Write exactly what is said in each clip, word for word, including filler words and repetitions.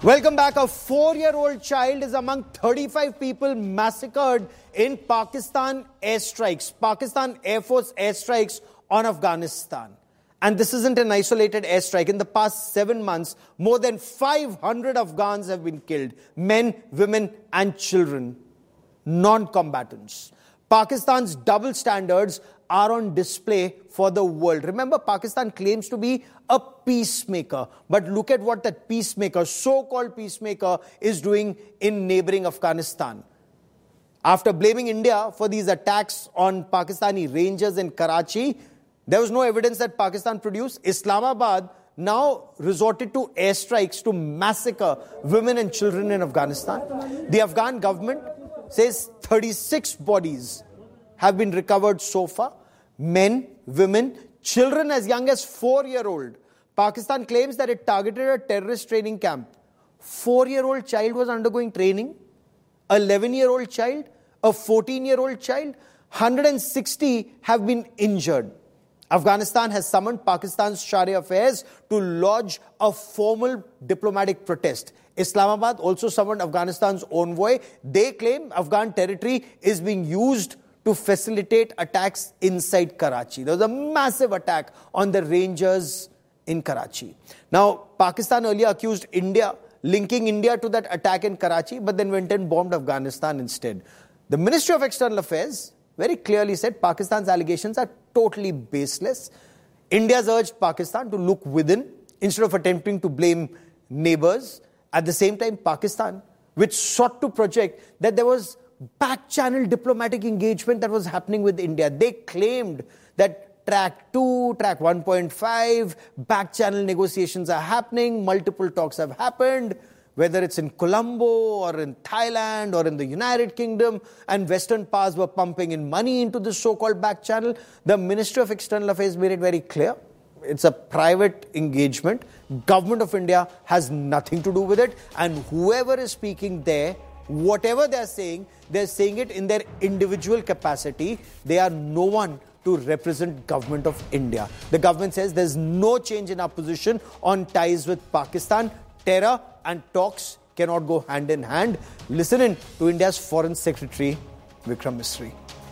Welcome back. A four-year-old child is among thirty-five people massacred in Pakistan airstrikes. Pakistan Air Force airstrikes on Afghanistan. And this isn't an isolated airstrike. In the past seven months, more than five hundred Afghans have been killed. Men, women and children. Non-combatants. Pakistan's double standards are on display for the world. Remember, Pakistan claims to be a peacemaker. But look at what that peacemaker, so-called peacemaker, is doing in neighboring Afghanistan. After blaming India for these attacks on Pakistani rangers in Karachi, there was no evidence that Pakistan produced. Islamabad now resorted to airstrikes to massacre women and children in Afghanistan. The Afghan government says thirty-six bodies have been recovered so far. Men, women, children as young as four-year-old. Pakistan claims that it targeted a terrorist training camp. Four-year-old child was undergoing training. eleven-year-old child, a fourteen-year-old child. one hundred sixty have been injured. Afghanistan has summoned Pakistan's Shari Affairs to lodge a formal diplomatic protest. Islamabad also summoned Afghanistan's envoy. They claim Afghan territory is being used to facilitate attacks inside Karachi. There was a massive attack on the rangers in Karachi. Now, Pakistan earlier accused India, linking India to that attack in Karachi, but then went and bombed Afghanistan instead. The Ministry of External Affairs very clearly said Pakistan's allegations are totally baseless. India's urged Pakistan to look within instead of attempting to blame neighbors. At the same time, Pakistan, which sought to project that there was back-channel diplomatic engagement that was happening with India. They claimed that track two, track one point five, back-channel negotiations are happening, multiple talks have happened, whether it's in Colombo or in Thailand or in the United Kingdom, and Western powers were pumping in money into this so-called back-channel. The Ministry of External Affairs made it very clear. It's a private engagement. Government of India has nothing to do with it, and whoever is speaking there, whatever they're saying, they're saying it in their individual capacity. They are no one to represent government of India. The government says there's no change in our position on ties with Pakistan. Terror and talks cannot go hand in hand. Listen in to India's Foreign Secretary, Vikram Misri.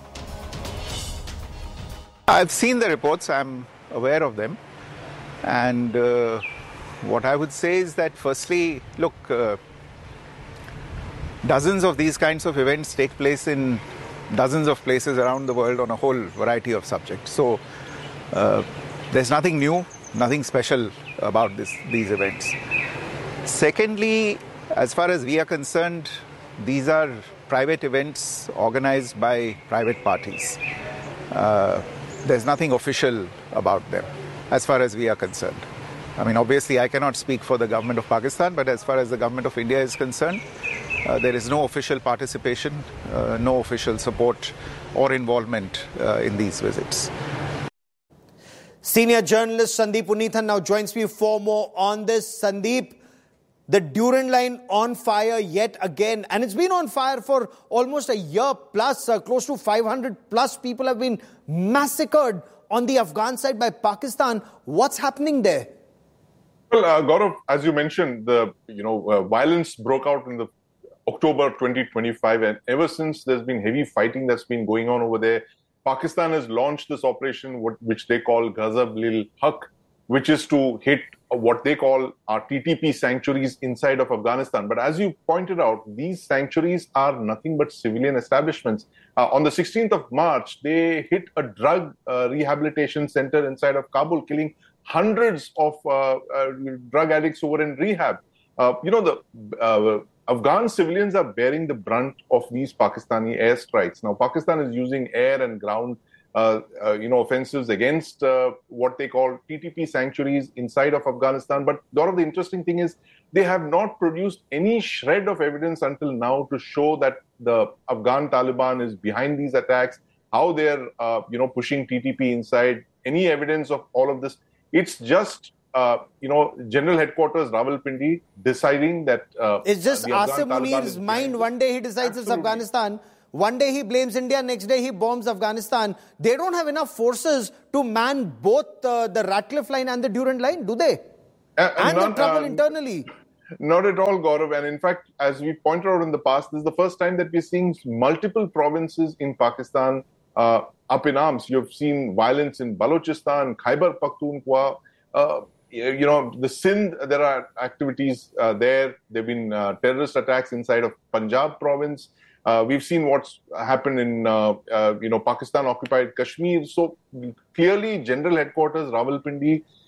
I've seen the reports. I'm aware of them. And uh, what I would say is that firstly, look, uh, dozens of these kinds of events take place in dozens of places around the world on a whole variety of subjects. So uh, there's nothing new, nothing special about this, these events. Secondly, as far as we are concerned, these are private events organized by private parties. Uh, there's nothing official about them as far as we are concerned. I mean, obviously, I cannot speak for the government of Pakistan, but as far as the government of India is concerned, Uh, there is no official participation, uh, no official support or involvement uh, in these visits. Senior journalist Sandeep Unithan now joins me for more on this. Sandeep, the Durand line on fire yet again, and it's been on fire for almost a year plus. Uh, close to five hundred plus people have been massacred on the Afghan side by Pakistan. What's happening there? Well, uh, Gaurav, as you mentioned, the you know uh, violence broke out in the October twenty twenty-five, and ever since there's been heavy fighting that's been going on over there. Pakistan has launched this operation, which they call Ghazab-ul-Haq, which is to hit what they call our T T P sanctuaries inside of Afghanistan. But as you pointed out, these sanctuaries are nothing but civilian establishments. Uh, on the sixteenth of March, they hit a drug uh, rehabilitation center inside of Kabul, killing hundreds of uh, uh, drug addicts who were in rehab. Uh, you know, the uh, Afghan civilians are bearing the brunt of these Pakistani airstrikes. Now, Pakistan is using air and ground, uh, uh, you know, offensives against uh, what they call T T P sanctuaries inside of Afghanistan. But one of the interesting thing is they have not produced any shred of evidence until now to show that the Afghan Taliban is behind these attacks, how they're, uh, you know, pushing T T P inside, any evidence of all of this. It's just Uh, you know, General Headquarters Rawalpindi deciding that uh, it's just Asim Munir's mind. One day he decides Absolutely. It's Afghanistan. One day he blames India. Next day he bombs Afghanistan. They don't have enough forces to man both uh, the Ratcliffe line and the Durand line, do they? Uh, and not, the trouble uh, internally. Not at all, Gaurav. And in fact, as we pointed out in the past, this is the first time that we're seeing multiple provinces in Pakistan uh, up in arms. You've seen violence in Balochistan, Khyber Pakhtunkhwa. Uh, you know, the Sindh, there are activities uh, there. There have been uh, terrorist attacks inside of Punjab province. Uh, we've seen what's happened in, uh, uh, you know, Pakistan-occupied Kashmir. So clearly, General Headquarters, Rawalpindi,